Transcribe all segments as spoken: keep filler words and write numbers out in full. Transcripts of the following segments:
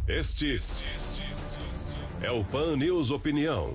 Este é o Pan News Opinião.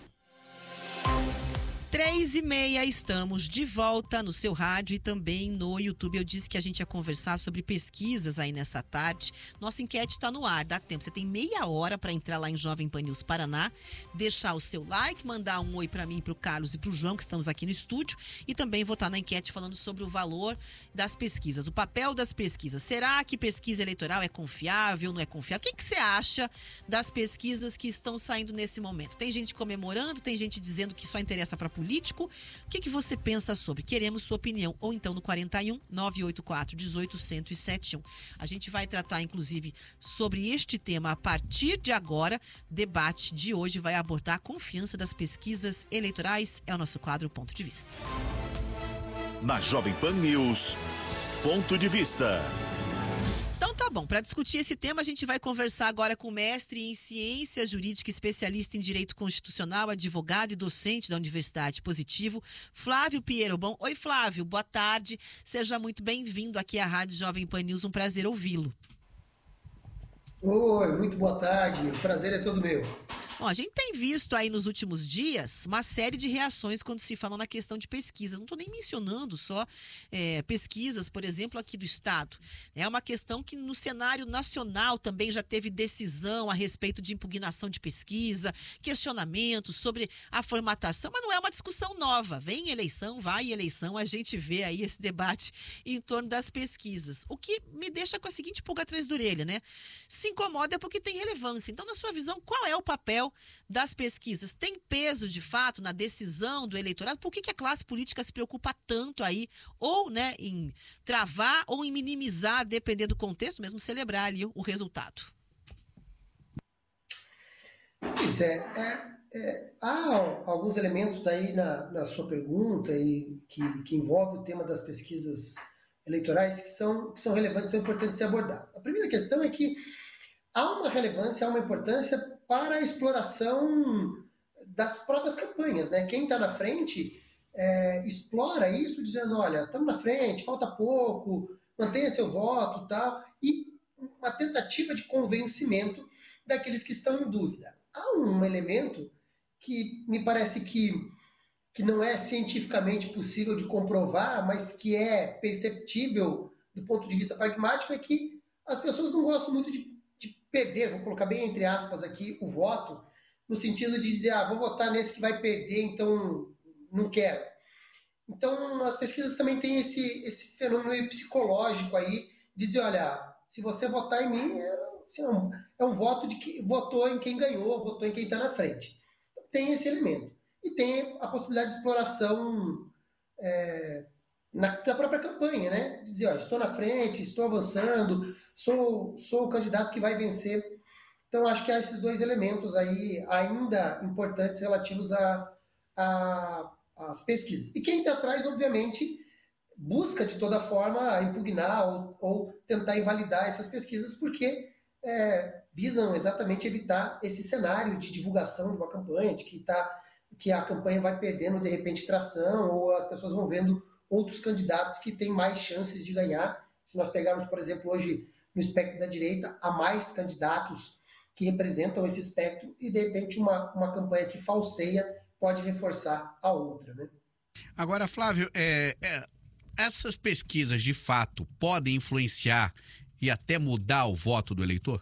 Três e meia, estamos de volta no seu rádio e também no YouTube. Eu disse que a gente ia conversar sobre pesquisas aí nessa tarde. Nossa enquete está no ar, dá tempo. Você tem meia hora para entrar lá em Jovem Pan News Paraná, deixar o seu like, mandar um oi para mim, para o Carlos e para o João, que estamos aqui no estúdio, e também votar na enquete falando sobre o valor das pesquisas, o papel das pesquisas. Será que pesquisa eleitoral é confiável, não é confiável? O que, que você acha das pesquisas que estão saindo nesse momento? Tem gente comemorando, tem gente dizendo que só interessa para político. O que, que você pensa sobre? Queremos sua opinião. Ou então no quarenta e um, nove oito quatro, um oito zero zero sete um. A gente vai tratar, inclusive, sobre este tema a partir de agora. Debate de hoje vai abordar a confiança das pesquisas eleitorais. É o nosso quadro Ponto de Vista. Na Jovem Pan News, Ponto de Vista. Então tá bom, para discutir esse tema a gente vai conversar agora com o mestre em Ciência Jurídica, especialista em Direito Constitucional, advogado e docente da Universidade Positivo, Flávio Pierobon. Oi Flávio, boa tarde, seja muito bem-vindo aqui à Rádio Jovem Pan News, um prazer ouvi-lo. Oi, muito boa tarde, o prazer é todo meu. Bom, a gente tem visto aí nos últimos dias uma série de reações quando se fala na questão de pesquisas. Não estou nem mencionando só é, pesquisas, por exemplo, aqui do Estado. É uma questão que no cenário nacional também já teve decisão a respeito de impugnação de pesquisa, questionamentos sobre a formatação, mas não é uma discussão nova. Vem eleição, vai eleição, a gente vê aí esse debate em torno das pesquisas. O que me deixa com a seguinte pulga atrás da orelha, né? Se incomoda porque tem relevância. Então, na sua visão, qual é o papel das pesquisas? Tem peso, de fato, na decisão do eleitorado? Por que, que a classe política se preocupa tanto aí, ou né, em travar ou em minimizar, dependendo do contexto, mesmo celebrar ali o resultado? Pois é, é, é há alguns elementos aí na, na sua pergunta e que, que envolve o tema das pesquisas eleitorais que são, que são relevantes, são importantes de ser abordados. A primeira questão é que há uma relevância, há uma importância para a exploração das próprias campanhas, né? Quem está na frente é, explora isso dizendo, olha, estamos na frente, falta pouco, mantenha seu voto e tal, e uma tentativa de convencimento daqueles que estão em dúvida. Há um elemento que me parece que, que não é cientificamente possível de comprovar, mas que é perceptível do ponto de vista pragmático, é que as pessoas não gostam muito de de perder, vou colocar bem entre aspas aqui, o voto, no sentido de dizer, ah, vou votar nesse que vai perder, então não quero. Então, as pesquisas também têm esse, esse fenômeno psicológico aí, de dizer, olha, se você votar em mim, é, é, um, é um voto de que votou em quem ganhou, votou em quem está na frente. Tem esse elemento. E tem a possibilidade de exploração é, na, na própria campanha, né? Dizer, ó, estou na frente, estou avançando, Sou, sou o candidato que vai vencer. Então, acho que há esses dois elementos aí ainda importantes relativos a, a, às pesquisas. E quem está atrás, obviamente, busca de toda forma impugnar ou, ou tentar invalidar essas pesquisas, porque é, visam exatamente evitar esse cenário de divulgação de uma campanha, de que, tá, que a campanha vai perdendo, de repente, tração, ou as pessoas vão vendo outros candidatos que têm mais chances de ganhar. Se nós pegarmos, por exemplo, hoje, no espectro da direita, há mais candidatos que representam esse espectro e, de repente, uma, uma campanha que falseia pode reforçar a outra, né? Agora, Flávio, é, é, essas pesquisas, de fato, podem influenciar e até mudar o voto do eleitor?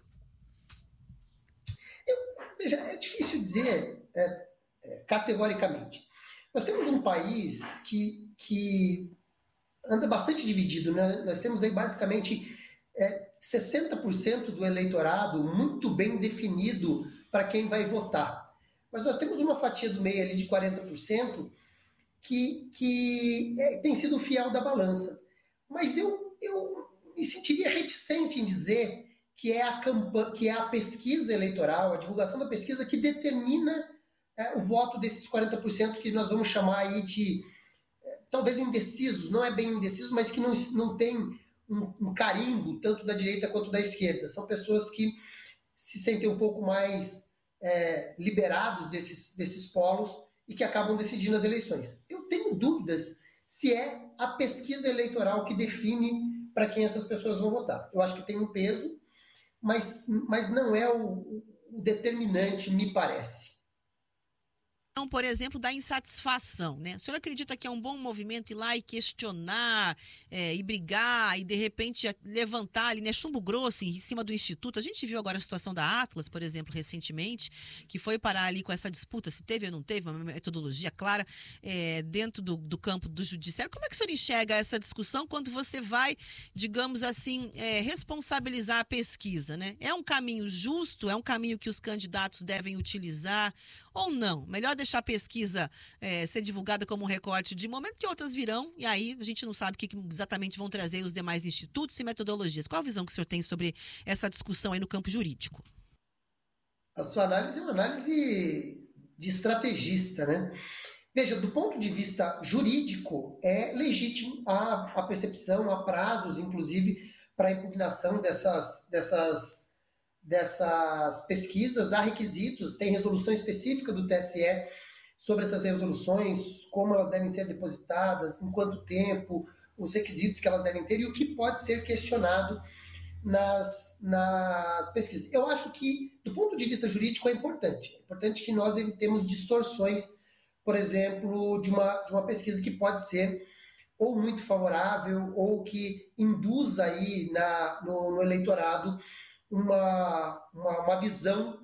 Eu, veja, é difícil dizer é, é, categoricamente. Nós temos um país que, que anda bastante dividido, né? Nós temos aí, basicamente, É, sessenta por cento do eleitorado muito bem definido para quem vai votar. Mas nós temos uma fatia do meio ali de quarenta por cento que, que é, tem sido fiel da balança. Mas eu, eu me sentiria reticente em dizer que é, a campanha, que é a pesquisa eleitoral, a divulgação da pesquisa, que determina é, o voto desses quarenta por cento que nós vamos chamar aí de, é, talvez indecisos, não é bem indecisos, mas que não, não tem Um, um carimbo, tanto da direita quanto da esquerda. São pessoas que se sentem um pouco mais é, liberados desses, desses polos e que acabam decidindo as eleições. Eu tenho dúvidas se é a pesquisa eleitoral que define para quem essas pessoas vão votar. Eu acho que tem um peso, mas, mas não é o, o determinante, me parece. Então, por exemplo, da insatisfação, né? O senhor acredita que é um bom movimento ir lá e questionar, é, e brigar, e de repente levantar ali, né, chumbo grosso em cima do Instituto? A gente viu agora a situação da Atlas, por exemplo, recentemente, que foi parar ali com essa disputa, se teve ou não teve, uma metodologia clara, é, dentro do, do campo do judiciário. Como é que o senhor enxerga essa discussão quando você vai, digamos assim, é, responsabilizar a pesquisa, né? É um caminho justo? É um caminho que os candidatos devem utilizar ou não? Melhor deixar a pesquisa é, ser divulgada como um recorte de momento, que outras virão, e aí a gente não sabe o que exatamente vão trazer os demais institutos e metodologias. Qual a visão que o senhor tem sobre essa discussão aí no campo jurídico? A sua análise é uma análise de estrategista, né? Veja, do ponto de vista jurídico, é legítimo a, a percepção, há prazos, inclusive, para a impugnação dessas, dessas dessas pesquisas, há requisitos, tem resolução específica do T S E sobre essas resoluções, como elas devem ser depositadas, em quanto tempo, os requisitos que elas devem ter e o que pode ser questionado nas, nas pesquisas. Eu acho que, do ponto de vista jurídico, é importante. É importante que nós evitemos distorções, por exemplo, de uma, de uma pesquisa que pode ser ou muito favorável ou que induza aí na, no, no eleitorado Uma, uma, uma visão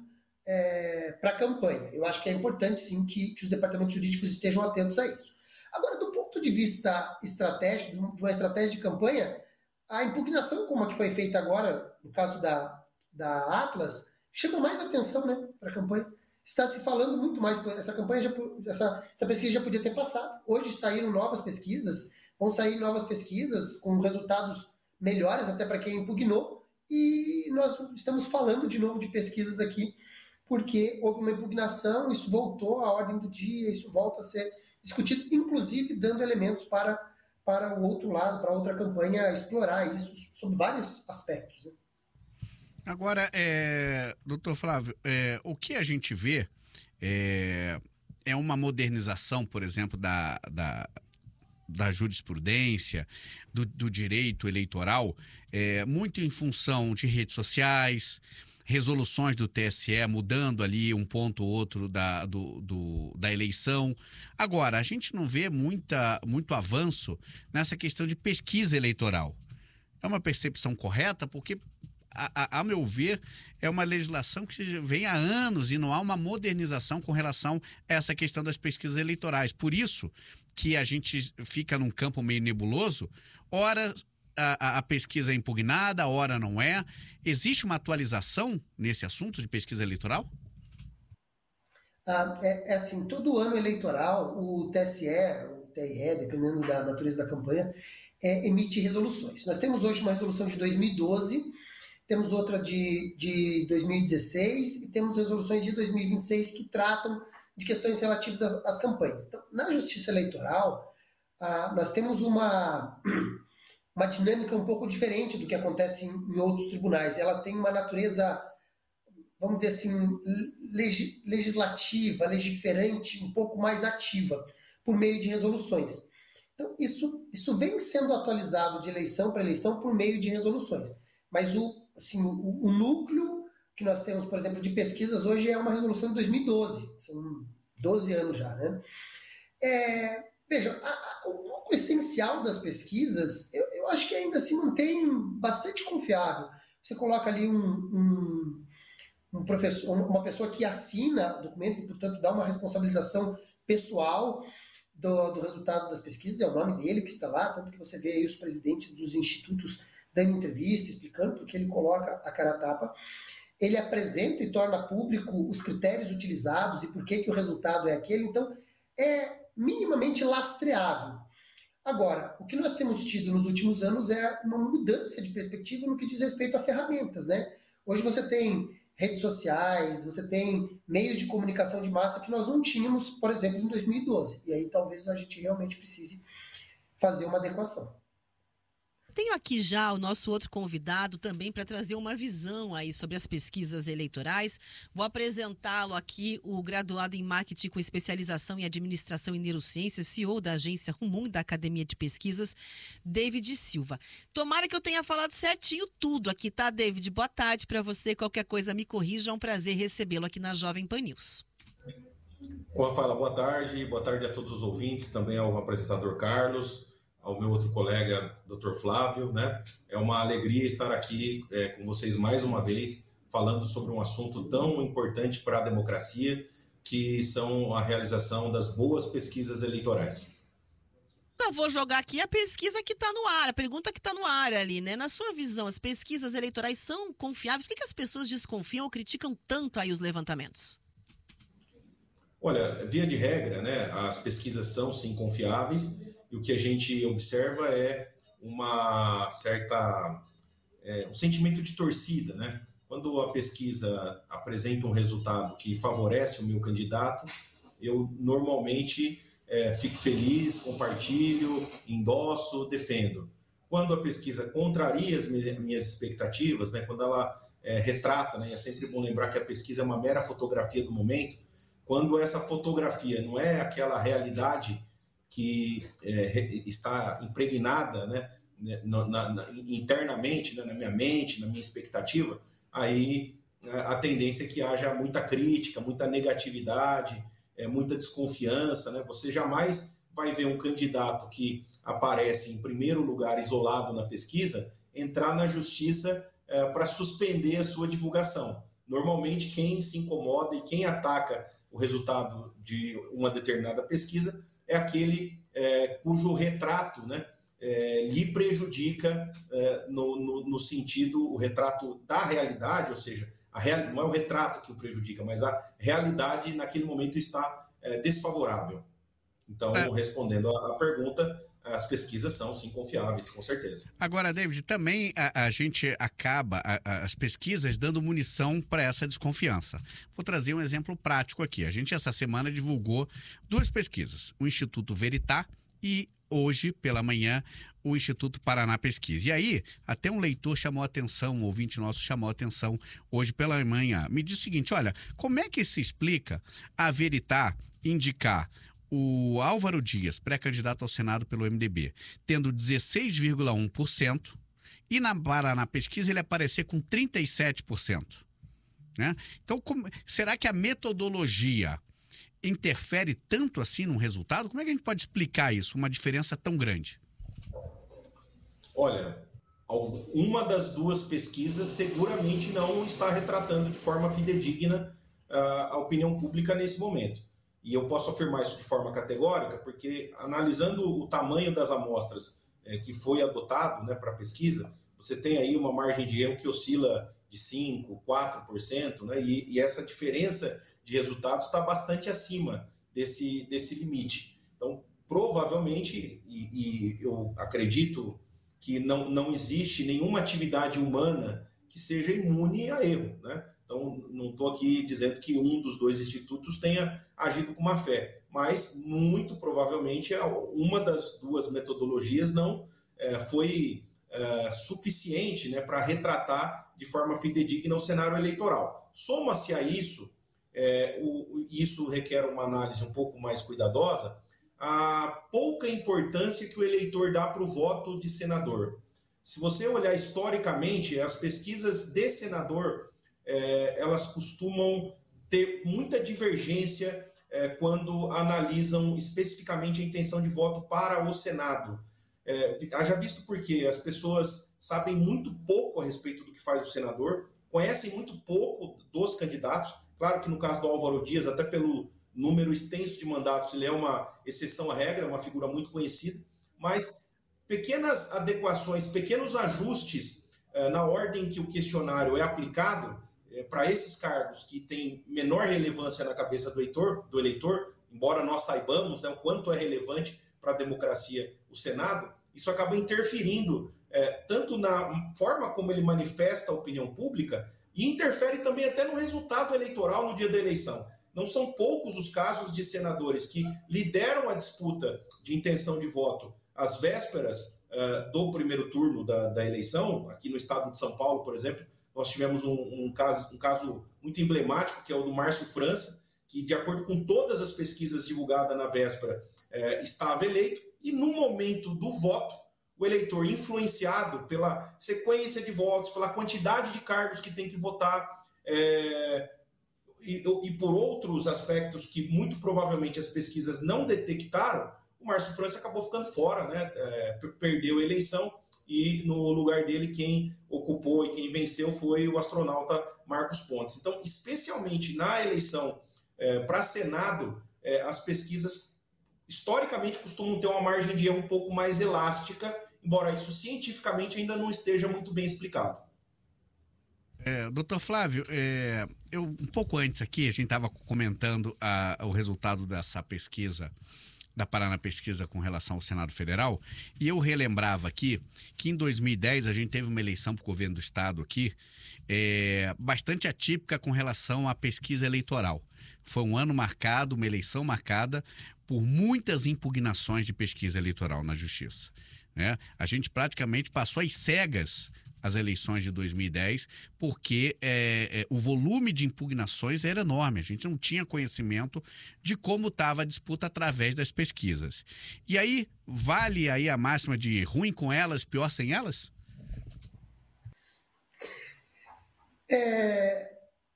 é, para a campanha. Eu acho que é importante, sim, que, que os departamentos jurídicos estejam atentos a isso. Agora, do ponto de vista estratégico, de uma estratégia de campanha, a impugnação como a que foi feita agora, no caso da, da Atlas, chama mais atenção, né, para a campanha. Está se falando muito mais, essa campanha, já, essa, essa pesquisa já podia ter passado. Hoje saíram novas pesquisas, vão sair novas pesquisas com resultados melhores até para quem impugnou, e nós estamos falando de novo de pesquisas aqui, porque houve uma impugnação, isso voltou à ordem do dia, isso volta a ser discutido, inclusive dando elementos para, para o outro lado, para a outra campanha explorar isso sob vários aspectos, né? Agora, é, doutor Flávio, é, o que a gente vê é, é uma modernização, por exemplo, da, da, da jurisprudência, do, do direito eleitoral, é, muito em função de redes sociais, resoluções do T S E mudando ali um ponto ou outro da, do, do, da eleição. Agora, a gente não vê muita, muito avanço nessa questão de pesquisa eleitoral. É uma percepção correta? Porque, a, a, a meu ver, é uma legislação que vem há anos e não há uma modernização com relação a essa questão das pesquisas eleitorais. Por isso que a gente fica num campo meio nebuloso, ora a, a pesquisa é impugnada, ora não é. Existe uma atualização nesse assunto de pesquisa eleitoral? Ah, é, é assim, todo ano eleitoral, o T S E, o T R E, dependendo da natureza da campanha, é, emite resoluções. Nós temos hoje uma resolução de dois mil e doze, temos outra de, de dois mil e dezesseis e temos resoluções de dois mil e vinte e seis que tratam de questões relativas às, às campanhas. Então, na Justiça Eleitoral, ah, nós temos uma, uma dinâmica um pouco diferente do que acontece em, em outros tribunais. Ela tem uma natureza, vamos dizer assim, leg, legislativa, legiferante, um pouco mais ativa, por meio de resoluções. Então, isso, isso vem sendo atualizado de eleição para eleição por meio de resoluções. Mas o, assim, o, o núcleo que nós temos, por exemplo, de pesquisas hoje é uma resolução de dois mil e doze, são doze anos já, né? É, veja, a, a, o núcleo essencial das pesquisas, eu, eu acho que ainda se mantém bastante confiável. Você coloca ali um, um, um professor, uma pessoa que assina o documento e, portanto, dá uma responsabilização pessoal do, do resultado das pesquisas, é o nome dele que está lá, tanto que você vê aí os presidentes dos institutos dando entrevista, explicando porque ele coloca a cara a tapa. Ele apresenta e torna público os critérios utilizados e por que, que o resultado é aquele. Então, é minimamente lastreável. Agora, o que nós temos tido nos últimos anos é uma mudança de perspectiva no que diz respeito a ferramentas, né? Hoje você tem redes sociais, você tem meios de comunicação de massa que nós não tínhamos, por exemplo, em dois mil e doze. E aí talvez a gente realmente precise fazer uma adequação. tenho aqui já o nosso outro convidado também para trazer uma visão aí sobre as pesquisas eleitorais. Vou apresentá-lo aqui, o graduado em marketing com especialização em administração e neurociências, C E O da agência Rumum e da Academia de Pesquisas, David Silva. Tomara que eu tenha falado certinho tudo aqui, tá, David? Boa tarde para você. Qualquer coisa me corrija, é um prazer recebê-lo aqui na Jovem Pan News. Juan fala, boa tarde, boa tarde a todos os ouvintes, também ao apresentador Carlos, ao meu outro colega, doutor Flávio, né? É uma alegria estar aqui é, com vocês mais uma vez, falando sobre um assunto tão importante para a democracia, que são a realização das boas pesquisas eleitorais. Eu vou jogar aqui a pesquisa que está no ar, a pergunta que está no ar ali, né? Na sua visão, as pesquisas eleitorais são confiáveis? Por que as pessoas desconfiam ou criticam tanto aí os levantamentos? Olha, via de regra, né, as pesquisas são sim confiáveis e o que a gente observa é uma certa, é, um sentimento de torcida, né? Quando a pesquisa apresenta um resultado que favorece o meu candidato, eu normalmente é, fico feliz, compartilho, endosso, defendo. Quando a pesquisa contraria as minhas expectativas, né, quando ela é, retrata, né, é sempre bom lembrar que a pesquisa é uma mera fotografia do momento. Quando essa fotografia não é aquela realidade que é, está impregnada, né, na, na, internamente, né, na minha mente, na minha expectativa, aí a tendência é que haja muita crítica, muita negatividade, é, muita desconfiança, né? Você jamais vai ver um candidato que aparece em primeiro lugar isolado na pesquisa entrar na justiça é, para suspender a sua divulgação. Normalmente quem se incomoda e quem ataca o resultado de uma determinada pesquisa é aquele é, cujo retrato, né, é, lhe prejudica é, no, no, no sentido, o retrato da realidade, ou seja, a real, não é o retrato que o prejudica, mas a realidade naquele momento está é, desfavorável. Então, é. respondendo à pergunta, as pesquisas são, sim, confiáveis, com certeza. Agora, David, também a, a gente acaba, a, a, as pesquisas, dando munição para essa desconfiança. Vou trazer um exemplo prático aqui. A gente, essa semana, divulgou duas pesquisas. O Instituto Veritá e, hoje, pela manhã, o Instituto Paraná Pesquisa. E aí, até um leitor chamou a atenção, um ouvinte nosso chamou a atenção hoje pela manhã. Me disse o seguinte, olha, como é que se explica a Veritá indicar o Álvaro Dias, pré-candidato ao Senado pelo M D B, tendo dezesseis vírgula um por cento, e na Paraná Pesquisa ele aparecer com trinta e sete por cento. Né? Então, como, será que a metodologia interfere tanto assim no resultado? Como é que a gente pode explicar isso, uma diferença tão grande? Olha, uma das duas pesquisas seguramente não está retratando de forma fidedigna uh, a opinião pública nesse momento. E eu posso afirmar isso de forma categórica, porque analisando o tamanho das amostras é, que foi adotado, né, para a pesquisa, você tem aí uma margem de erro que oscila de cinco por cento, quatro por cento, né, e, e essa diferença de resultados está bastante acima desse, desse limite. Então, provavelmente, e, e eu acredito que não, não existe nenhuma atividade humana que seja imune a erro, né? Então, não estou aqui dizendo que um dos dois institutos tenha agido com má fé, mas muito provavelmente uma das duas metodologias não é, foi é, suficiente, né, para retratar de forma fidedigna o cenário eleitoral. Soma-se a isso, é, o, isso requer uma análise um pouco mais cuidadosa, a pouca importância que o eleitor dá para o voto de senador. Se você olhar historicamente, as pesquisas de senador, É, elas costumam ter muita divergência é, quando analisam especificamente a intenção de voto para o Senado. É, haja visto porque as pessoas sabem muito pouco a respeito do que faz o senador, conhecem muito pouco dos candidatos. Claro que no caso do Álvaro Dias, até pelo número extenso de mandatos, ele é uma exceção à regra, é uma figura muito conhecida, mas pequenas adequações, pequenos ajustes é, na ordem que o questionário é aplicado, para esses cargos que têm menor relevância na cabeça do eleitor, do eleitor, embora nós saibamos, né, o quanto é relevante para a democracia o Senado, isso acaba interferindo é, tanto na forma como ele manifesta a opinião pública e interfere também até no resultado eleitoral no dia da eleição. Não são poucos os casos de senadores que lideram a disputa de intenção de voto às vésperas uh, do primeiro turno da, da eleição. Aqui no estado de São Paulo, por exemplo, nós tivemos um, um, caso, um caso muito emblemático, que é o do Márcio França, que, de acordo com todas as pesquisas divulgadas na véspera, eh, estava eleito, e no momento do voto, o eleitor, influenciado pela sequência de votos, pela quantidade de cargos que tem que votar, é, e, e por outros aspectos que muito provavelmente as pesquisas não detectaram, o Márcio França acabou ficando fora, né? É, perdeu a eleição, e no lugar dele quem ocupou e quem venceu foi o astronauta Marcos Pontes. Então, especialmente na eleição é, para Senado, é, as pesquisas historicamente costumam ter uma margem de erro um pouco mais elástica, embora isso cientificamente ainda não esteja muito bem explicado. É, doutor Flávio, é, eu, um pouco antes aqui, a gente estava comentando a, o resultado dessa pesquisa, da Paraná Pesquisa com relação ao Senado Federal, e eu relembrava aqui que em dois mil e dez a gente teve uma eleição para o governo do estado aqui, é, bastante atípica com relação à pesquisa eleitoral. Foi um ano marcado, uma eleição marcada por muitas impugnações de pesquisa eleitoral na Justiça, né? A gente praticamente passou às cegas as eleições de dois mil e dez, porque é, é, o volume de impugnações era enorme. A gente não tinha conhecimento de como estava a disputa através das pesquisas. E aí, vale aí a máxima de ruim com elas, pior sem elas? É,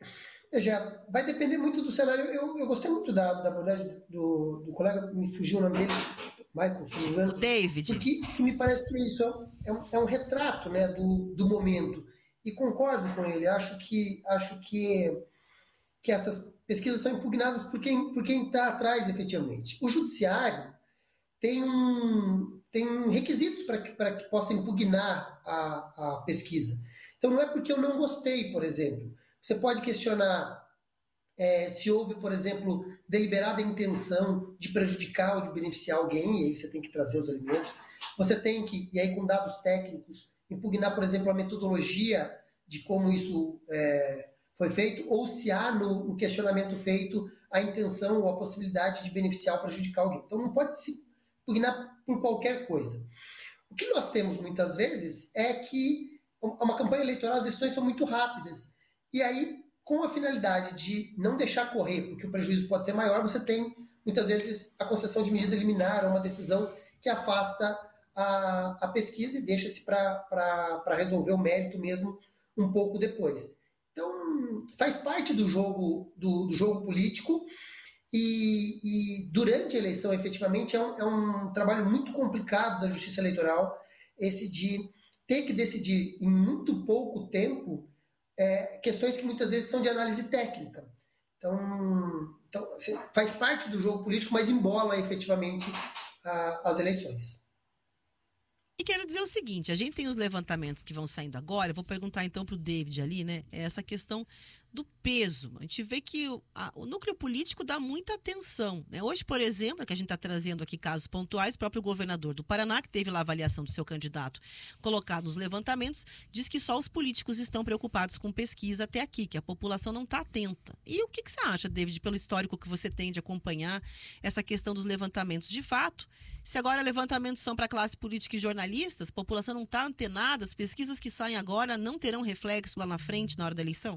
já vai depender muito do cenário. Eu, eu gostei muito da, da abordagem do, do colega, me fugiu o nome dele, Michael, se não me engano. David. Porque me parece que isso é um, é um retrato, né, do, do momento. E concordo com ele. Acho que, acho que, que essas pesquisas são impugnadas por quem por quem está atrás, efetivamente. O judiciário tem, um, tem requisitos para que, para que possa impugnar a, a pesquisa. Então, não é porque eu não gostei, por exemplo. Você pode questionar É, se houve, por exemplo, deliberada intenção de prejudicar ou de beneficiar alguém, e aí você tem que trazer os elementos. Você tem que, e aí com dados técnicos, impugnar, por exemplo, a metodologia de como isso é, foi feito, ou se há no, no questionamento feito a intenção ou a possibilidade de beneficiar ou prejudicar alguém. Então não pode se impugnar por qualquer coisa. O que nós temos muitas vezes é que uma campanha eleitoral, as decisões são muito rápidas. E aí, com a finalidade de não deixar correr, porque o prejuízo pode ser maior, você tem, muitas vezes, a concessão de medida liminar, uma decisão que afasta a, a pesquisa e deixa-se para resolver o mérito mesmo um pouco depois. Então, faz parte do jogo, do, do jogo político e, e, durante a eleição, efetivamente, é um, é um trabalho muito complicado da Justiça Eleitoral, esse de ter que decidir em muito pouco tempo É, questões que muitas vezes são de análise técnica. Então, então assim, faz parte do jogo político, mas embola efetivamente a, as eleições. E quero dizer o seguinte, a gente tem os levantamentos que vão saindo agora, eu vou perguntar então para o David ali, né, essa questão do peso. A gente vê que o, a, o núcleo político dá muita atenção, né? Hoje, por exemplo, que a gente está trazendo aqui casos pontuais, o próprio governador do Paraná, que teve lá a avaliação do seu candidato colocado nos levantamentos, diz que só os políticos estão preocupados com pesquisa até aqui, que a população não está atenta. E o que, que você acha, David, pelo histórico que você tem de acompanhar essa questão dos levantamentos? De fato, se agora levantamentos são para a classe política e jornalistas, a população não está antenada, as pesquisas que saem agora não terão reflexo lá na frente, na hora da eleição?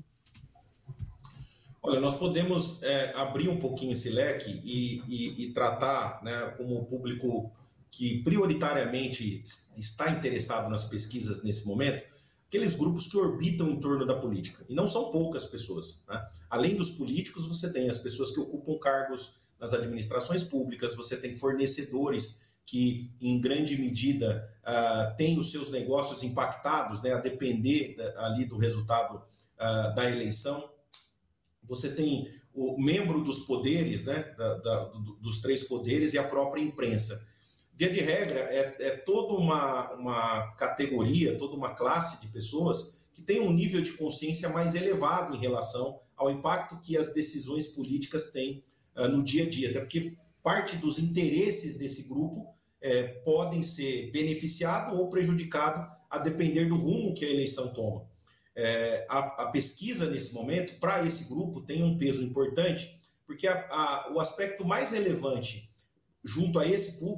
Olha, nós podemos é, abrir um pouquinho esse leque e, e, e tratar, né, como público que prioritariamente está interessado nas pesquisas nesse momento, aqueles grupos que orbitam em torno da política. E não são poucas pessoas, né? Além dos políticos, você tem as pessoas que ocupam cargos nas administrações públicas, você tem fornecedores que, em grande medida, uh, têm os seus negócios impactados, né, a depender da, ali do resultado uh, da eleição. Você tem o membro dos poderes, né, da, da, dos três poderes e a própria imprensa. Via de regra, é, é toda uma, uma categoria, toda uma classe de pessoas que tem um nível de consciência mais elevado em relação ao impacto que as decisões políticas têm uh, no dia a dia. Até porque parte dos interesses desse grupo é, podem ser beneficiados ou prejudicados a depender do rumo que a eleição toma. É, a, a pesquisa, nesse momento, para esse grupo, tem um peso importante, porque a, a, o aspecto mais relevante junto a esse público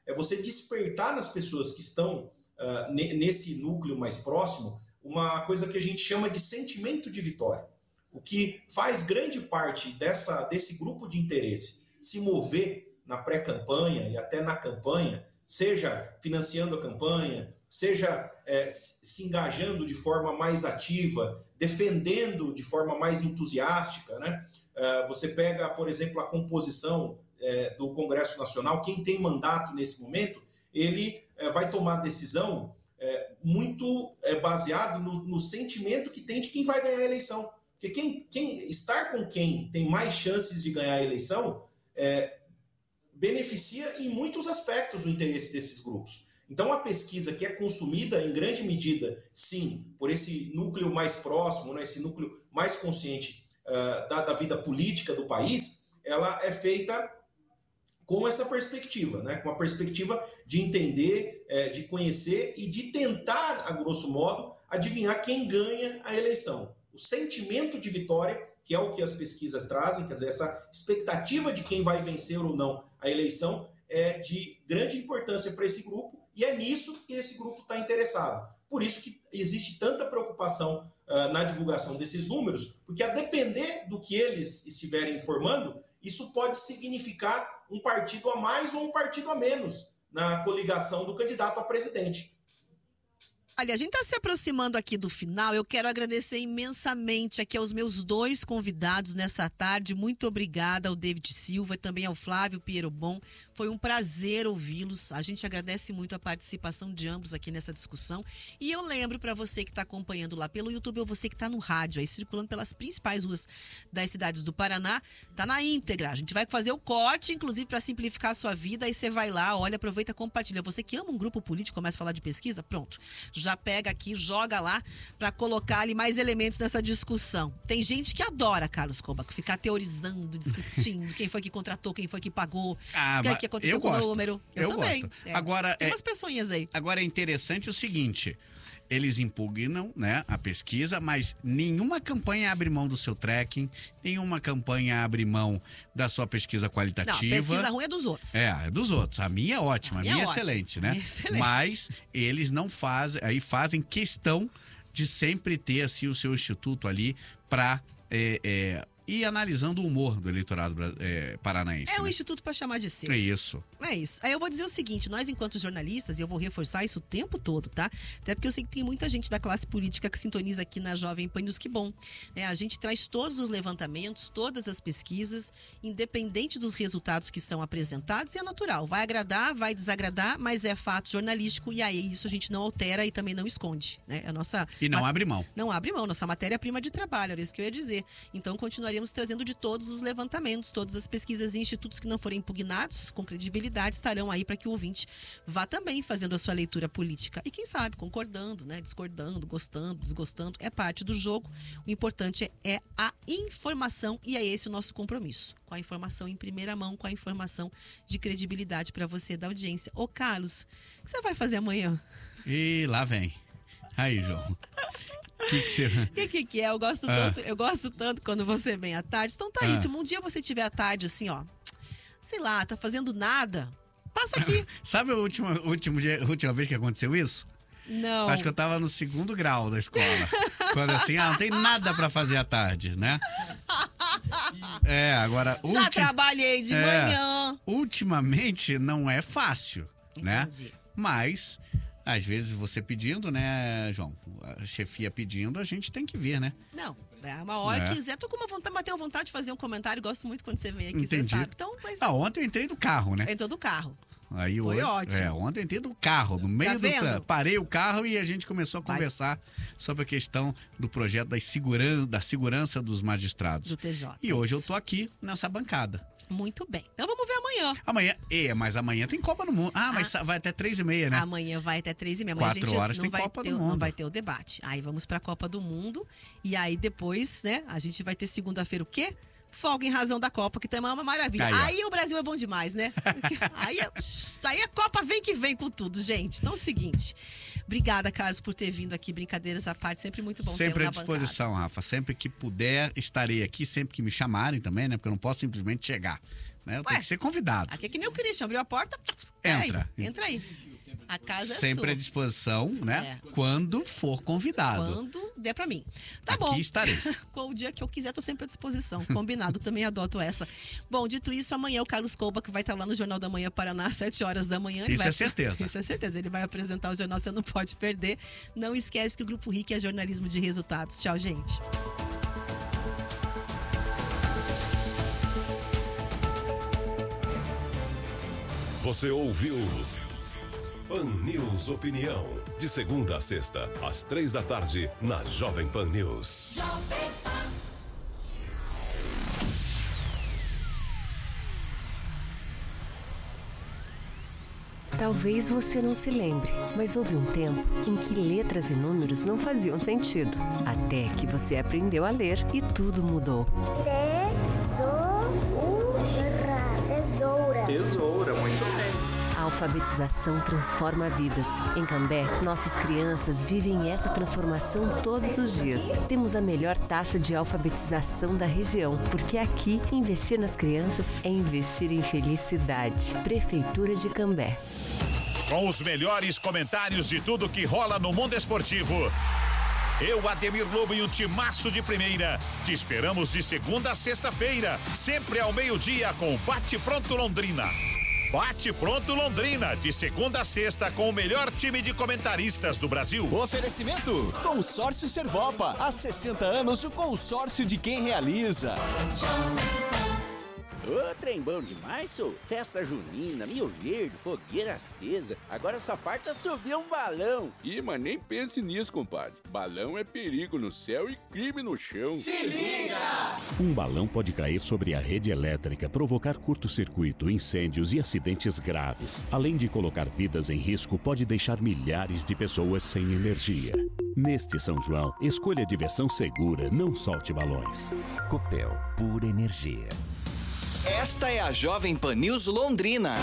é você despertar nas pessoas que estão uh, nesse núcleo mais próximo uma coisa que a gente chama de sentimento de vitória. O que faz grande parte dessa, desse grupo de interesse se mover na pré-campanha e até na campanha, seja financiando a campanha, seja é, se engajando de forma mais ativa, defendendo de forma mais entusiástica, né? Uh, você pega, por exemplo, a composição é, do Congresso Nacional, quem tem mandato nesse momento, ele é, vai tomar decisão é, muito é, baseado no, no sentimento que tem de quem vai ganhar a eleição. Porque quem, quem, estar com quem tem mais chances de ganhar a eleição é, beneficia em muitos aspectos o interesse desses grupos. Então, a pesquisa que é consumida em grande medida, sim, por esse núcleo mais próximo, né, esse núcleo mais consciente uh, da, da vida política do país, ela é feita com essa perspectiva, né, com a perspectiva de entender, é, de conhecer e de tentar, a grosso modo, adivinhar quem ganha a eleição. O sentimento de vitória, que é o que as pesquisas trazem, quer dizer, essa expectativa de quem vai vencer ou não a eleição, é de grande importância para esse grupo, e é nisso que esse grupo está interessado. Por isso que existe tanta preocupação uh, na divulgação desses números, porque a depender do que eles estiverem informando, isso pode significar um partido a mais ou um partido a menos na coligação do candidato a presidente. Olha, a gente está se aproximando aqui do final. Eu quero agradecer imensamente aqui aos meus dois convidados nessa tarde. Muito obrigada ao David Silva e também ao Flávio Pierobon. Foi um prazer ouvi-los. A gente agradece muito a participação de ambos aqui nessa discussão. E eu lembro para você que está acompanhando lá pelo YouTube ou você que está no rádio, aí circulando pelas principais ruas das cidades do Paraná, tá na íntegra. A gente vai fazer o corte, inclusive para simplificar a sua vida. Aí você vai lá, olha, aproveita, compartilha. Você que ama um grupo político, começa a falar de pesquisa, pronto. Já pega aqui, joga lá para colocar ali mais elementos nessa discussão. Tem gente que adora, Carlos Koba, ficar teorizando, discutindo quem foi que contratou, quem foi que pagou, Ah, o que, é que aconteceu eu com gosto. o número. Eu, Eu também. gosto. É. Agora, Tem é- umas pessoinhas aí. Agora é interessante o seguinte, eles impugnam, né, a pesquisa, mas nenhuma campanha abre mão do seu tracking, nenhuma campanha abre mão da sua pesquisa Não, a qualitativa. pesquisa ruim é dos outros. É, é dos outros. A minha é ótima, a A minha, minha é é ótima. excelente, A né? minha é excelente. Mas eles não fazem, aí fazem questão de sempre ter assim o seu instituto ali para ir analisando o humor do eleitorado bra- é, paranaense. É um né? instituto para chamar de seu. É isso. É isso. Aí eu vou dizer o seguinte, nós enquanto jornalistas, e eu vou reforçar isso o tempo todo, tá? Até porque eu sei que tem muita gente da classe política que sintoniza aqui na Jovem Pan News, que bom. É, a gente traz todos os levantamentos, todas as pesquisas, independente dos resultados que são apresentados, e é natural. Vai agradar, vai desagradar, mas é fato jornalístico e aí isso a gente não altera e também não esconde, né? A nossa E não abre mão. não abre mão, nossa matéria-prima de trabalho, era isso que eu ia dizer. Então, continuaríamos trazendo de todos os levantamentos, todas as pesquisas e institutos que não forem impugnados, com credibilidade, estarão aí para que o ouvinte vá também fazendo a sua leitura política. E quem sabe, concordando, né, discordando, gostando, desgostando, é parte do jogo. O importante é, é a informação e é esse o nosso compromisso. Com a informação em primeira mão, com a informação de credibilidade para você da audiência. Ô, Carlos, o que você vai fazer amanhã? E lá vem. Aí, João. O que que você... O que, que, que é? Eu gosto, Ah. tanto, eu gosto tanto quando você vem à tarde. Então tá Ah. aí, se um dia você tiver à tarde assim, ó, sei lá, tá fazendo nada, passa aqui. Sabe a última, último dia- a última vez que aconteceu isso? Não. Acho que eu tava no segundo grau da escola. Quando assim, ah, não tem nada pra fazer à tarde, né? É, agora... Já ulti- trabalhei de É. manhã. Ultimamente não é fácil, né? Entendi. Mas, às vezes você pedindo, né, João? A chefia pedindo, a gente tem que vir, né? Não, é uma hora É. que quiser. Tô com uma vontade, mas tenho vontade de fazer um comentário. Gosto muito quando você vem aqui, você Entendi. sabe. Então, mas Ah, ontem eu entrei do carro, né? entrou do carro. Aí Foi hoje, ótimo. É, ontem eu entrei do carro, no meio do vendo? tra... Parei o carro e a gente começou a Vai. conversar sobre a questão do projeto das seguran... da segurança dos magistrados. Do T J. E hoje eu Isso. tô aqui nessa bancada. Muito bem. Então vamos ver amanhã. Amanhã, é, mas amanhã tem Copa do Mundo. Ah, mas sa- vai até três e meia, né? Amanhã vai até três e meia. Amanhã a Quatro gente horas não tem vai Copa ter, do Não Mundo. vai ter o debate. Aí vamos pra Copa do Mundo. E aí depois, né, a gente vai ter segunda-feira o quê? Folga em razão da Copa, que também é uma maravilha. Aí, ó. Aí, o Brasil é bom demais, né? aí, é, aí a Copa vem que vem com tudo, gente. Então é o seguinte. Obrigada, Carlos, por ter vindo aqui. Brincadeiras à parte. Sempre muito bom Sempre tê-lo à na disposição, Rafa. Sempre que puder, estarei aqui. Sempre que me chamarem também, né? Porque eu não posso simplesmente chegar. né? Ué, Tem que ser convidado. Aqui é que nem o Christian, abriu a porta, Entra. Aí, entra aí. A casa é Sempre sua. à disposição, né? É. Quando for convidado. Quando der pra mim. Tá Aqui bom. estarei. Qual o dia que eu quiser, tô sempre à disposição. Combinado, também adoto essa. Bom, dito isso, amanhã o Carlos Couba, que vai estar lá no Jornal da Manhã Paraná, às sete horas da manhã. Isso vai... é certeza. Isso é certeza. Ele vai apresentar o jornal, você não pode perder. Não esquece que o Grupo R I C é jornalismo de resultados. Tchau, gente. Você ouviu Pan News Opinião. De segunda a sexta, às três da tarde, na Jovem Pan News. Talvez você não se lembre, mas houve um tempo em que letras e números não faziam sentido. Até que você aprendeu a ler e tudo mudou. Tesoura. Tesoura. Tesoura, muito bem. A alfabetização transforma vidas. Em Cambé, nossas crianças vivem essa transformação todos os dias. Temos a melhor taxa de alfabetização da região, porque aqui, investir nas crianças é investir em felicidade. Prefeitura de Cambé. Com os melhores comentários de tudo que rola no mundo esportivo. Eu, Ademir Lobo e um timaço de primeira. Te esperamos de segunda a sexta-feira, sempre ao meio-dia com Bate Pronto Londrina. Bate Pronto Londrina, de segunda a sexta com o melhor time de comentaristas do Brasil. Oferecimento: Consórcio Servopa. Há sessenta anos, o consórcio de quem realiza. Ô, trem bom demais, sou. Festa junina, Milho Verde, fogueira acesa. Agora só falta subir um balão. Ih, mas nem pense nisso, compadre. Balão é perigo no céu e crime no chão. Se liga! Um balão pode cair sobre a rede elétrica, provocar curto-circuito, incêndios e acidentes graves. Além de colocar vidas em risco, pode deixar milhares de pessoas sem energia. Neste São João, escolha a diversão segura, não solte balões. Copel, pura energia. Esta é a Jovem Pan News Londrina.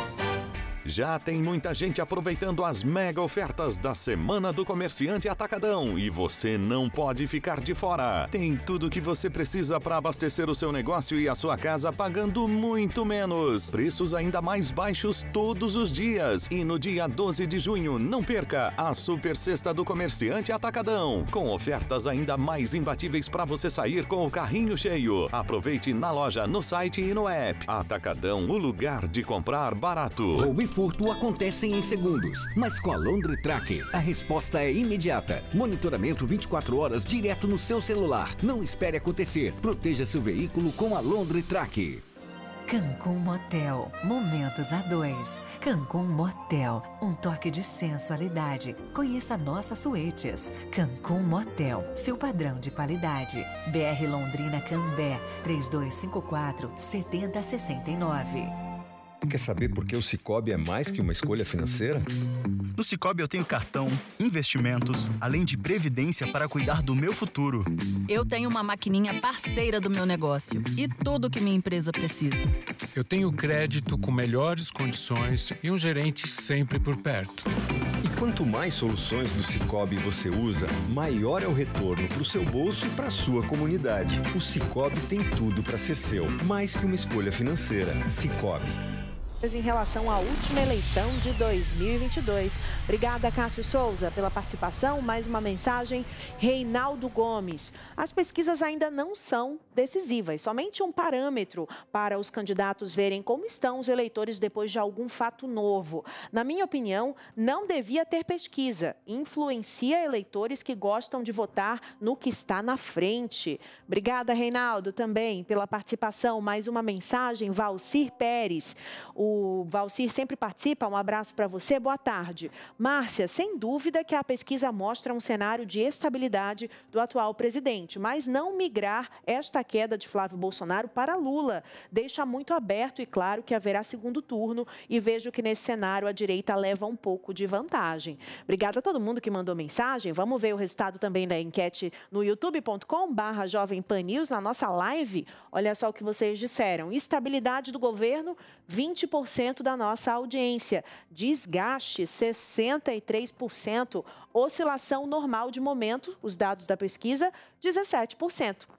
Já tem muita gente aproveitando as mega ofertas da Semana do Comerciante Atacadão e você não pode ficar de fora. Tem tudo o que você precisa para abastecer o seu negócio e a sua casa pagando muito menos. Preços ainda mais baixos todos os dias. E no dia doze de junho, não perca a Super Sexta do Comerciante Atacadão, com ofertas ainda mais imbatíveis para você sair com o carrinho cheio. Aproveite na loja, no site e no app. Atacadão, o lugar de comprar barato. Roubo e furto acontecem em segundos, mas com a Londre Track, a resposta é imediata. Monitoramento vinte e quatro horas direto no seu celular. Não espere acontecer. Proteja seu veículo com a Londre Track. Cancún Motel, momentos a dois. Cancún Motel, um toque de sensualidade. Conheça nossas suítes. Cancún Motel, seu padrão de qualidade. B R Londrina Cambé, três dois cinco quatro, sete zero seis nove. Quer saber por que o Sicoob é mais que uma escolha financeira? No Sicoob eu tenho cartão, investimentos, além de previdência para cuidar do meu futuro. Eu tenho uma maquininha parceira do meu negócio e tudo que minha empresa precisa. Eu tenho crédito com melhores condições e um gerente sempre por perto. E quanto mais soluções do Sicoob você usa, maior é o retorno para o seu bolso e para a sua comunidade. O Sicoob tem tudo para ser seu, mais que uma escolha financeira. Sicoob. Em relação à última eleição de dois mil e vinte e dois. Obrigada, Cássio Souza, pela participação. Mais uma mensagem, Reinaldo Gomes. As pesquisas ainda não são decisivas, somente um parâmetro para os candidatos verem como estão os eleitores depois de algum fato novo. Na minha opinião, não devia ter pesquisa. Influencia eleitores que gostam de votar no que está na frente. Obrigada, Reinaldo, também pela participação. Mais uma mensagem, Valcir Pérez. O Valcir sempre participa, um abraço para você, boa tarde. Márcia, sem dúvida que a pesquisa mostra um cenário de estabilidade do atual presidente, mas não migrar esta queda de Flávio Bolsonaro para Lula. Deixa muito aberto e claro que haverá segundo turno e vejo que nesse cenário a direita leva um pouco de vantagem. Obrigada a todo mundo que mandou mensagem. Vamos ver o resultado também da enquete no youtube ponto com barra Jovem Pan News, na nossa live. Olha só o que vocês disseram. Estabilidade do governo, vinte por cento da nossa audiência. Desgaste, sessenta e três por cento. Oscilação normal de momento, os dados da pesquisa, dezessete por cento.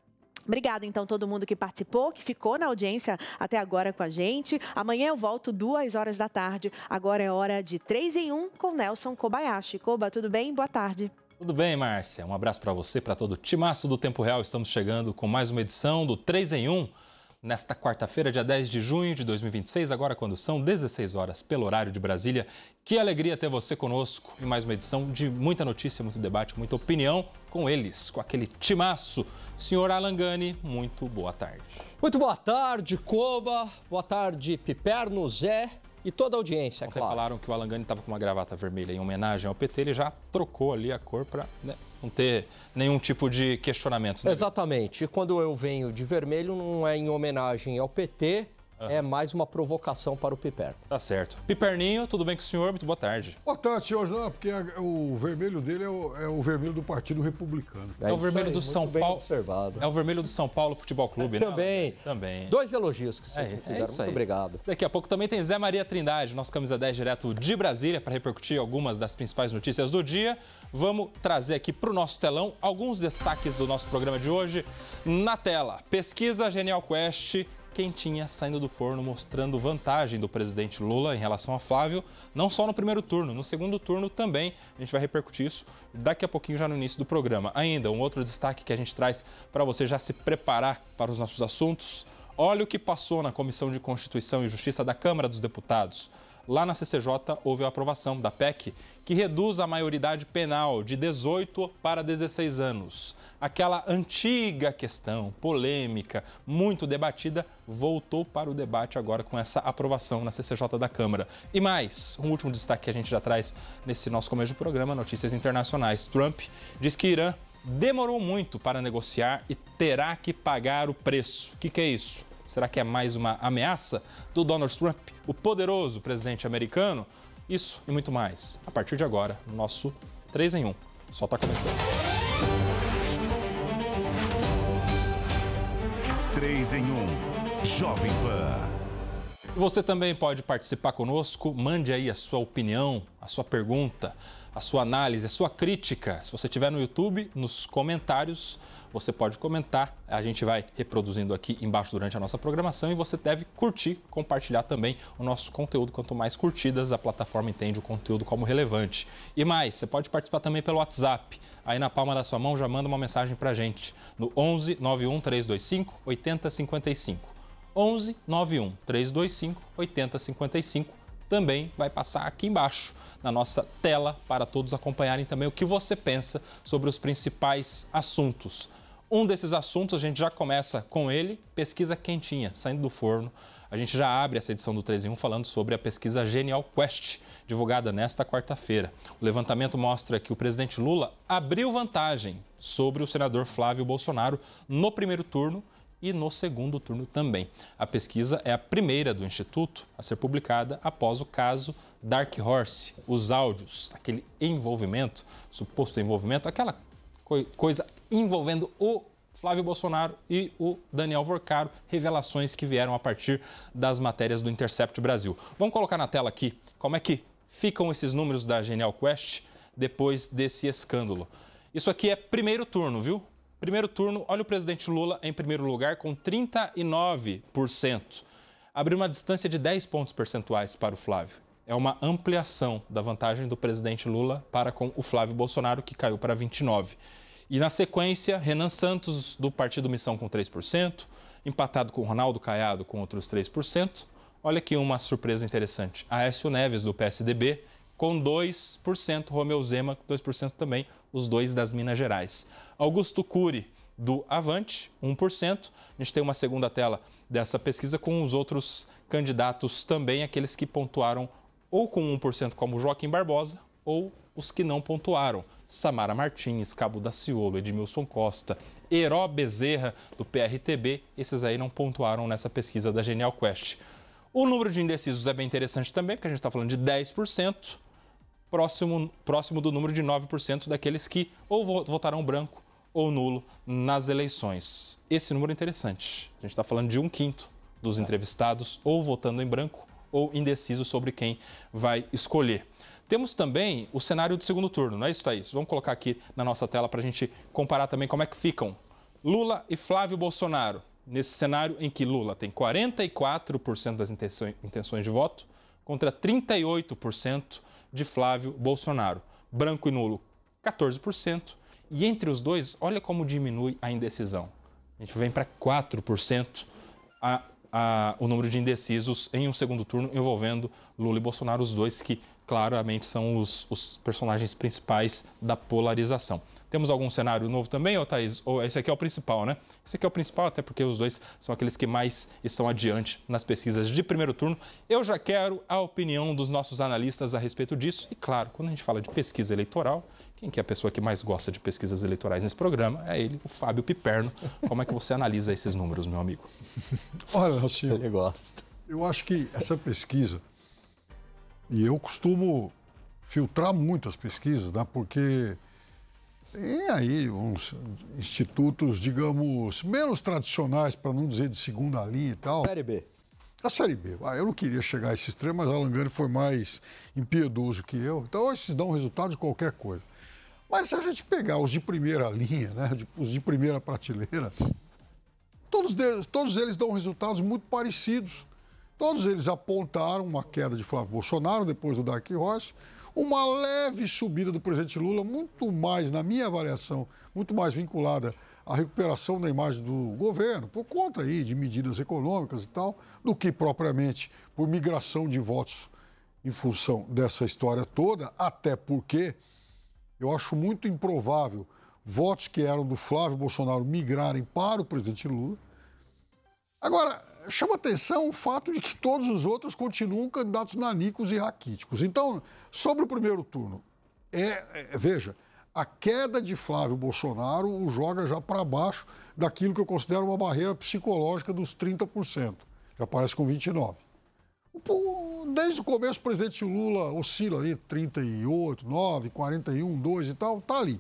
Obrigada, então, todo mundo que participou, que ficou na audiência até agora com a gente. Amanhã eu volto duas horas da tarde. Agora é hora de três em um com Nelson Kobayashi. Koba, tudo bem? Boa tarde. Tudo bem, Márcia? Um abraço para você, para todo o timaço do Tempo Real. Estamos chegando com mais uma edição do três em um. Nesta quarta-feira, dia dez de junho de dois mil e vinte e seis, agora quando são dezesseis horas, pelo horário de Brasília. Que alegria ter você conosco em mais uma edição de muita notícia, muito debate, muita opinião com eles, com aquele timaço. Senhor Alan Gani, muito boa tarde. Muito boa tarde, Koba. Boa tarde, Piperno, Zé e toda a audiência, é Ontem claro. falaram que o Alan Gani estava com uma gravata vermelha em homenagem ao P T, ele já trocou ali a cor para... Né, não ter nenhum tipo de questionamentos. Né? Exatamente. E quando eu venho de vermelho, não é em homenagem ao P T, uhum. é mais uma provocação para o Piperno. Tá certo. Piperninho, tudo bem com o senhor? Muito boa tarde. Boa tarde, senhor. Não, porque o vermelho dele é o, é o vermelho do Partido Republicano. É, é o vermelho aí, do São bem Paulo. observado. É o vermelho do São Paulo Futebol Clube, é, né? Também. Também. Dois elogios que vocês é, me fizeram. É Muito aí. obrigado. Daqui a pouco também tem Zé Maria Trindade, nosso camisa dez direto de Brasília, para repercutir algumas das principais notícias do dia. Vamos trazer aqui para o nosso telão alguns destaques do nosso programa de hoje. Na tela, pesquisa Genial Quest, quentinha, saindo do forno, mostrando vantagem do presidente Lula em relação a Flávio, não só no primeiro turno, no segundo turno também. A gente vai repercutir isso daqui a pouquinho, já no início do programa. Ainda, um outro destaque que a gente traz para você já se preparar para os nossos assuntos. Olha o que passou na Comissão de Constituição e Justiça da Câmara dos Deputados. Lá na C C J houve a aprovação da P E C, que reduz a maioridade penal de dezoito para dezesseis anos. Aquela antiga questão, polêmica, muito debatida, voltou para o debate agora com essa aprovação na C C J da Câmara. E mais, um último destaque que a gente já traz nesse nosso começo do programa, notícias internacionais. Trump diz que Irã demorou muito para negociar e terá que pagar o preço. O que, que é isso? Será que é mais uma ameaça do Donald Trump, o poderoso presidente americano? Isso e muito mais, a partir de agora, no nosso três em um. Só está começando. três em um, Jovem Pan. Você também pode participar conosco, mande aí a sua opinião, a sua pergunta, a sua análise, a sua crítica. Se você estiver no YouTube, nos comentários, você pode comentar. A gente vai reproduzindo aqui embaixo durante a nossa programação e você deve curtir, compartilhar também o nosso conteúdo. Quanto mais curtidas, a plataforma entende o conteúdo como relevante. E mais, você pode participar também pelo WhatsApp. Aí na palma da sua mão já manda uma mensagem pra gente no onze nove um três dois cinco oito zero cinco cinco. onze nove um três dois cinco oito zero cinco cinco. Também vai passar aqui embaixo na nossa tela para todos acompanharem também o que você pensa sobre os principais assuntos. Um desses assuntos a gente já começa com ele, pesquisa quentinha, saindo do forno. A gente já abre essa edição do três em um falando sobre a pesquisa Genial Quest, divulgada nesta quarta-feira. O levantamento mostra que o presidente Lula abriu vantagem sobre o senador Flávio Bolsonaro no primeiro turno e no segundo turno também. A pesquisa é a primeira do Instituto a ser publicada após o caso Dark Horse, os áudios, aquele envolvimento, suposto envolvimento, aquela co- coisa envolvendo o Flávio Bolsonaro e o Daniel Vorcaro, revelações que vieram a partir das matérias do Intercept Brasil. Vamos colocar na tela aqui como é que ficam esses números da Genial Quest depois desse escândalo. Isso aqui é primeiro turno, viu? Primeiro turno, olha o presidente Lula em primeiro lugar com trinta e nove por cento. Abriu uma distância de dez pontos percentuais para o Flávio. É uma ampliação da vantagem do presidente Lula para com o Flávio Bolsonaro, que caiu para vinte e nove por cento. E na sequência, Renan Santos, do Partido Missão, com três por cento, empatado com Ronaldo Caiado, com outros três por cento. Olha aqui uma surpresa interessante. Aécio Neves, do P S D B, com dois por cento, Romeu Zema, dois por cento também, os dois das Minas Gerais. Augusto Cury, do Avante, um por cento. A gente tem uma segunda tela dessa pesquisa com os outros candidatos também, aqueles que pontuaram ou com um por cento como Joaquim Barbosa ou os que não pontuaram. Samara Martins, Cabo Daciolo, Edmilson Costa, Heró Bezerra, do P R T B, esses aí não pontuaram nessa pesquisa da Genial Quest. O número de indecisos é bem interessante também, porque a gente está falando de dez por cento, próximo, próximo do número de nove por cento daqueles que ou votarão branco ou nulo nas eleições. Esse número é interessante. A gente está falando de um quinto dos entrevistados ou votando em branco ou indeciso sobre quem vai escolher. Temos também o cenário do segundo turno, não é isso, Thaís? Vamos colocar aqui na nossa tela para a gente comparar também como é que ficam Lula e Flávio Bolsonaro. Nesse cenário em que Lula tem quarenta e quatro por cento das intenções de voto contra trinta e oito por cento de Flávio Bolsonaro. Branco e nulo, quatorze por cento. E entre os dois, olha como diminui a indecisão. A gente vem para quatro por cento a, a, o número de indecisos em um segundo turno envolvendo Lula e Bolsonaro, os dois que claramente são os, os personagens principais da polarização. Temos algum cenário novo também, ô Thaís? Ou esse aqui é o principal, né? Esse aqui é o principal, até porque os dois são aqueles que mais estão adiante nas pesquisas de primeiro turno. Eu já quero a opinião dos nossos analistas a respeito disso. E, claro, quando a gente fala de pesquisa eleitoral, quem que é a pessoa que mais gosta de pesquisas eleitorais nesse programa? É ele, o Fábio Piperno. Como é que você analisa esses números, meu amigo? Olha, assim, ele gosta. Eu acho que essa pesquisa, e eu costumo filtrar muito as pesquisas, né? Porque tem aí uns institutos, digamos, menos tradicionais, para não dizer de segunda linha e tal. Série B. A Série B. Ah, eu não queria chegar a esse extremo, mas Alan Gani foi mais impiedoso que eu. Então, esses dão resultado de qualquer coisa. Mas se a gente pegar os de primeira linha, né, os de primeira prateleira, todos, deles, todos eles dão resultados muito parecidos. Todos eles apontaram uma queda de Flávio Bolsonaro depois do Dark Horse, uma leve subida do presidente Lula, muito mais, na minha avaliação, muito mais vinculada à recuperação da imagem do governo, por conta aí de medidas econômicas e tal, do que propriamente por migração de votos em função dessa história toda, até porque eu acho muito improvável votos que eram do Flávio Bolsonaro migrarem para o presidente Lula. Agora, chama atenção o fato de que todos os outros continuam candidatos nanicos e raquíticos. Então, sobre o primeiro turno, é, é, veja, a queda de Flávio Bolsonaro o joga já para baixo daquilo que eu considero uma barreira psicológica dos trinta por cento. Já aparece com vinte e nove por cento. Desde o começo, o presidente Lula oscila ali trinta e oito, nove, quarenta e um, dois e tal, tá ali.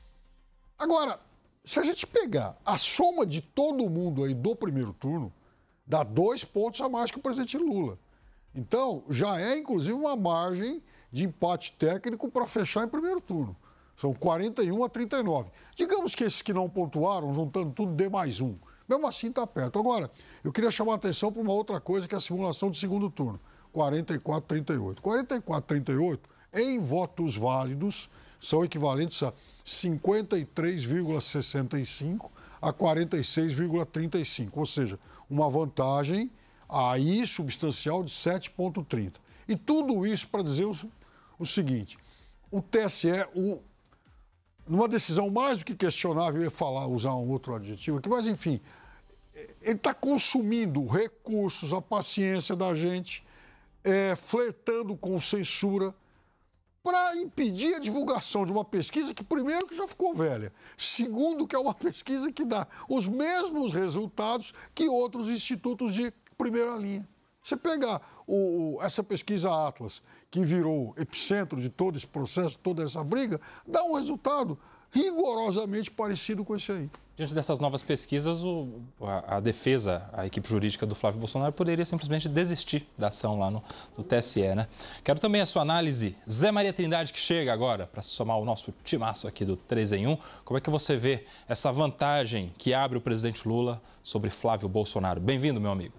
Agora, se a gente pegar a soma de todo mundo aí do primeiro turno, dá dois pontos a mais que o presidente Lula. Então, já é, inclusive, uma margem de empate técnico para fechar em primeiro turno. São quarenta e um a trinta e nove. Digamos que esses que não pontuaram, juntando tudo, dê mais um. Mesmo assim, está perto. Agora, eu queria chamar a atenção para uma outra coisa, que é a simulação de segundo turno. quarenta e quatro a trinta e oito. quarenta e quatro a trinta e oito, em votos válidos, são equivalentes a cinquenta e três vírgula sessenta e cinco a quarenta e seis vírgula trinta e cinco. Ou seja, uma vantagem aí substancial de sete vírgula trinta. E tudo isso para dizer o, o seguinte, o T S E, o, numa decisão mais do que questionável, eu ia falar, usar um outro adjetivo aqui, mas enfim, ele está consumindo recursos, a paciência da gente, é, flertando com censura, para impedir a divulgação de uma pesquisa que, primeiro, que já ficou velha. Segundo, que é uma pesquisa que dá os mesmos resultados que outros institutos de primeira linha. Você pegar o, essa pesquisa Atlas, que virou epicentro de todo esse processo, toda essa briga, dá um resultado rigorosamente parecido com esse aí. Diante dessas novas pesquisas, o, a, a defesa, a equipe jurídica do Flávio Bolsonaro poderia simplesmente desistir da ação lá no, no T S E, né? Quero também a sua análise. Zé Maria Trindade, que chega agora para se somar ao nosso timaço aqui do três em um. Como é que você vê essa vantagem que abre o presidente Lula sobre Flávio Bolsonaro? Bem-vindo, meu amigo.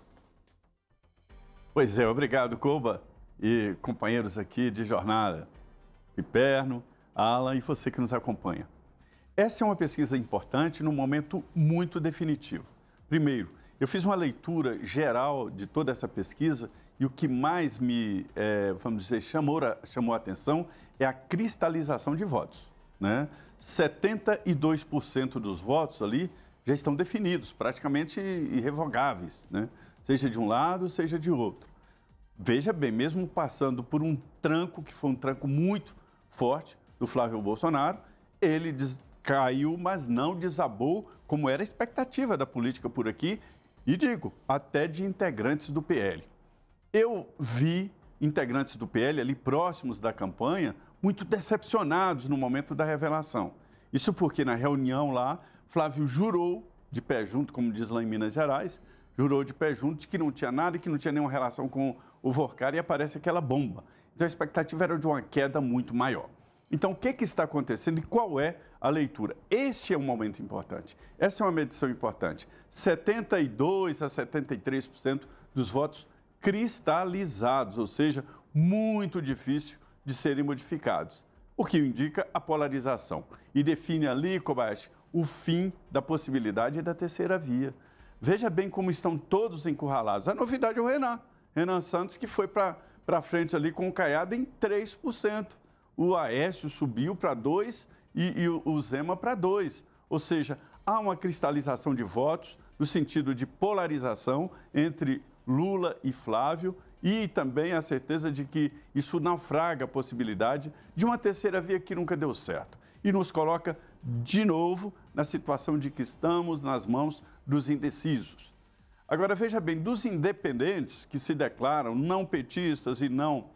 Pois é, obrigado, Koba, e companheiros aqui de jornada, Piperno, Alan e você que nos acompanha. Essa é uma pesquisa importante num momento muito definitivo. Primeiro, eu fiz uma leitura geral de toda essa pesquisa e o que mais me, é, vamos dizer, chamou a, chamou a atenção é a cristalização de votos, né? setenta e dois por cento dos votos ali já estão definidos, praticamente irrevogáveis, né? Seja de um lado, seja de outro. Veja bem, mesmo passando por um tranco, que foi um tranco muito forte do Flávio Bolsonaro, ele diz, caiu, mas não desabou, como era a expectativa da política por aqui, e digo, até de integrantes do P L. Eu vi integrantes do P L ali próximos da campanha, muito decepcionados no momento da revelação. Isso porque na reunião lá, Flávio jurou de pé junto, como diz lá em Minas Gerais, jurou de pé junto de que não tinha nada e que não tinha nenhuma relação com o Vorcar e aparece aquela bomba. Então a expectativa era de uma queda muito maior. Então, o que, que está acontecendo e qual é a leitura? Este é um momento importante. Essa é uma medição importante. setenta e dois a setenta e três por cento dos votos cristalizados, ou seja, muito difícil de serem modificados. O que indica a polarização. E define ali, Kobayashi, o fim da possibilidade da terceira via. Veja bem como estão todos encurralados. A novidade é o Renan. Renan Santos, que foi para frente ali com o Caiado em três por cento. O Aécio subiu para dois por cento e, e o Zema para dois por cento. Ou seja, há uma cristalização de votos no sentido de polarização entre Lula e Flávio e também a certeza de que isso naufraga a possibilidade de uma terceira via que nunca deu certo. E nos coloca de novo na situação de que estamos nas mãos dos indecisos. Agora, veja bem, dos independentes que se declaram não petistas e não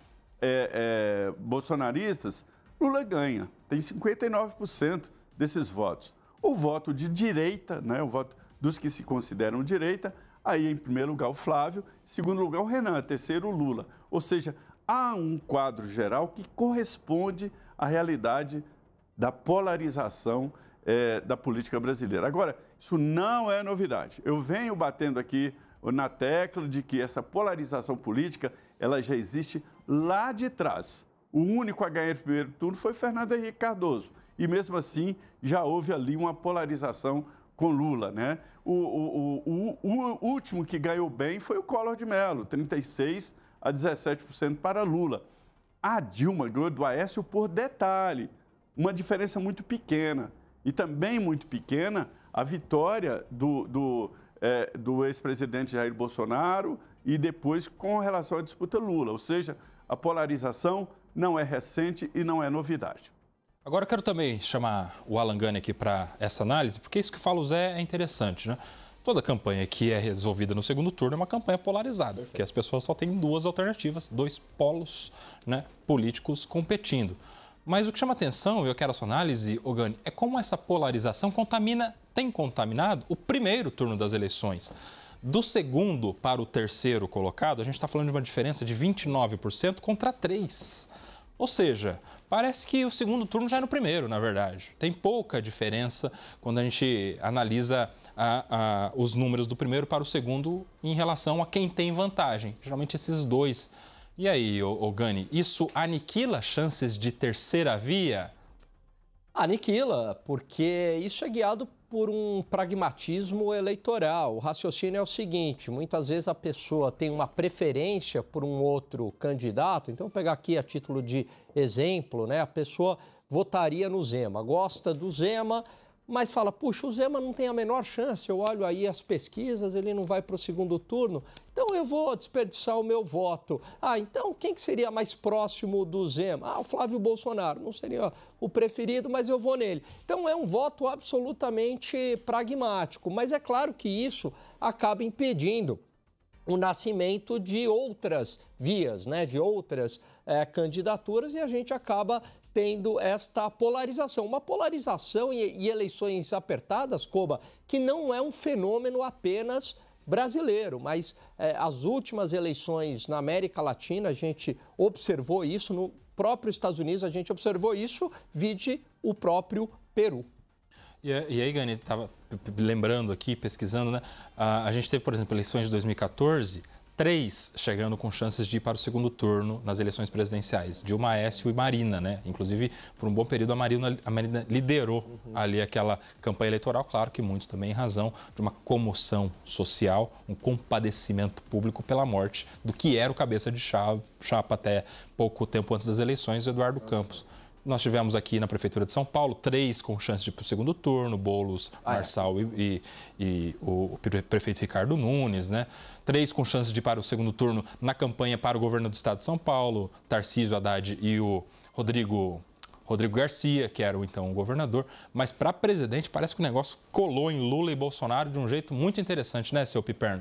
é, é, bolsonaristas, Lula ganha, tem cinquenta e nove por cento desses votos. O voto de direita, né, o voto dos que se consideram direita, aí em primeiro lugar o Flávio, em segundo lugar o Renan, terceiro o Lula. Ou seja, há um quadro geral que corresponde à realidade da polarização é, da política brasileira. Agora, isso não é novidade. Eu venho batendo aqui na tecla de que essa polarização política, ela já existe lá de trás. O único a ganhar o primeiro turno foi Fernando Henrique Cardoso. E mesmo assim, já houve ali uma polarização com Lula, né? O, o, o, o, o último que ganhou bem foi o Collor de Mello, trinta e seis a dezessete por cento para Lula. A Dilma ganhou do Aécio por detalhe, uma diferença muito pequena. E também muito pequena a vitória do, do, é, do ex-presidente Jair Bolsonaro e depois com relação à disputa Lula. Ou seja, a polarização não é recente e não é novidade. Agora eu quero também chamar o Alan Gani aqui para essa análise, porque isso que fala o Zé é interessante, né? Toda campanha que é resolvida no segundo turno é uma campanha polarizada, porque as pessoas só têm duas alternativas, dois polos, né, políticos competindo. Mas o que chama atenção, e eu quero a sua análise, Gani, é como essa polarização contamina, tem contaminado o primeiro turno das eleições. Do segundo para o terceiro colocado, a gente está falando de uma diferença de vinte e nove por cento contra três por cento. Ou seja, parece que o segundo turno já é no primeiro, na verdade. Tem pouca diferença quando a gente analisa a, a, os números do primeiro para o segundo em relação a quem tem vantagem. Geralmente esses dois. E aí, ô, ô Gani, isso aniquila chances de terceira via? Aniquila, porque isso é guiado por um pragmatismo eleitoral. O raciocínio é o seguinte, muitas vezes a pessoa tem uma preferência por um outro candidato, então vou pegar aqui a título de exemplo, né? A pessoa votaria no Zema, gosta do Zema, mas fala, puxa, o Zema não tem a menor chance, eu olho aí as pesquisas, ele não vai para o segundo turno, então eu vou desperdiçar o meu voto. Ah, então quem que seria mais próximo do Zema? Ah, o Flávio Bolsonaro, não seria o preferido, mas eu vou nele. Então é um voto absolutamente pragmático, mas é claro que isso acaba impedindo o nascimento de outras vias, né, de outras é, candidaturas e a gente acaba tendo esta polarização. Uma polarização e, e eleições apertadas, Koba, que não é um fenômeno apenas brasileiro, mas é, as últimas eleições na América Latina, a gente observou isso, no próprio Estados Unidos a gente observou isso, vide o próprio Peru. E, e aí, Gani, estava lembrando aqui, pesquisando, né? A, a gente teve, por exemplo, eleições de dois mil e quatorze, três chegando com chances de ir para o segundo turno nas eleições presidenciais, Dilma, Aécio e Marina, né? Inclusive, por um bom período, a Marina, a Marina liderou uhum. ali aquela campanha eleitoral, claro que muito também em razão de uma comoção social, um compadecimento público pela morte do que era o cabeça de chapa, chapa até pouco tempo antes das eleições, o Eduardo Campos. Nós tivemos aqui na Prefeitura de São Paulo três com chance de ir para o segundo turno, Boulos, ah, Marçal é. e, e, e o prefeito Ricardo Nunes, né? Três com chance de ir para o segundo turno na campanha para o governo do estado de São Paulo, Tarcísio Haddad e o Rodrigo, Rodrigo Garcia, que era o, então o governador. Mas para presidente parece que o negócio colou em Lula e Bolsonaro de um jeito muito interessante, né, seu Piperno?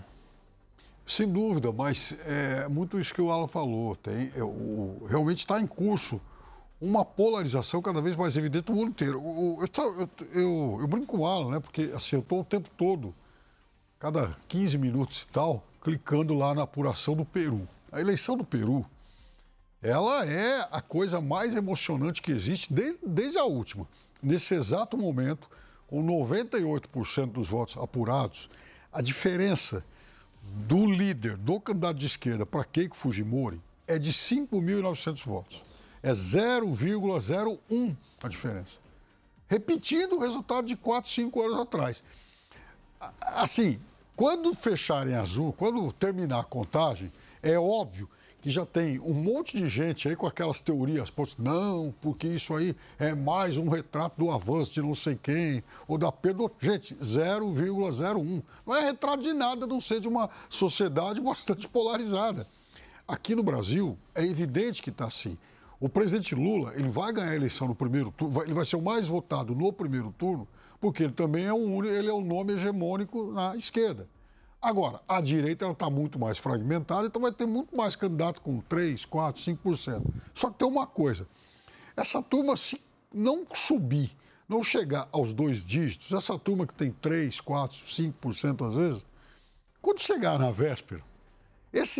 Sem dúvida, mas é muito isso que o Alan falou. Tem, é, o, realmente está em curso uma polarização cada vez mais evidente no mundo inteiro. Eu, eu, eu, eu brinco com o Alan, né? Porque assim, eu estou o tempo todo, cada quinze minutos e tal, clicando lá na apuração do Peru. A eleição do Peru ela é a coisa mais emocionante que existe desde, desde a última. Nesse exato momento, com noventa e oito por cento dos votos apurados, a diferença do líder, do candidato de esquerda para Keiko Fujimori é de cinco mil e novecentos votos. É zero vírgula zero um a diferença. Repetindo o resultado de quatro, cinco anos atrás. Assim, quando fecharem as urnas, quando terminar a contagem, é óbvio que já tem um monte de gente aí com aquelas teorias, não, porque isso aí é mais um retrato do avanço de não sei quem, ou da perda. Gente, zero vírgula zero um. Não é retrato de nada, a não ser de uma sociedade bastante polarizada. Aqui no Brasil, é evidente que está assim. O presidente Lula, ele vai ganhar a eleição no primeiro turno, ele vai ser o mais votado no primeiro turno, porque ele também é um, ele é um nome hegemônico na esquerda. Agora, a direita está muito mais fragmentada, então vai ter muito mais candidato com três, quatro, cinco por cento. Só que tem uma coisa, essa turma, se não subir, não chegar aos dois dígitos, essa turma que tem três, quatro, cinco por cento às vezes, quando chegar na véspera, esse